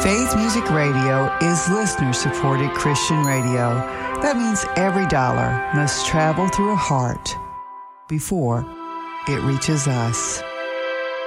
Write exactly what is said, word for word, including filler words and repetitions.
Faith Music Radio is listener-supported Christian radio. That means every dollar must travel through a heart before it reaches us.